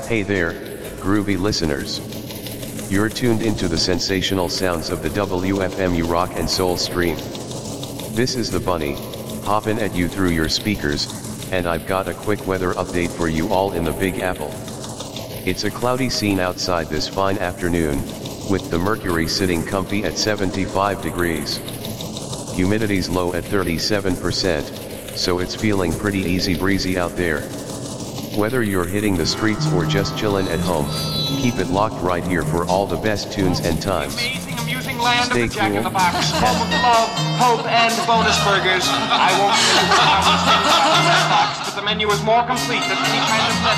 Hey there, groovy listeners. You're tuned into the sensational sounds of the WFMU Rock and Soul stream. This is the Bunny, hoppin' at you through your speakers, and I've got a quick weather update for you all in the Big Apple. It's a cloudy scene outside this fine afternoon, with the mercury sitting comfy at 75 degrees. Humidity's low at 37%, so it's feeling pretty easy breezy out there. Whether you're hitting the streets or just chillin' at home, keep it locked right here for all the best tunes and times. Amazing, amusing land Stay of the Jack in the cool. Box, home of love, hope, and bonus burgers. I won't tell you what I was thinking about the Red Box, but the menu is more complete than any kind of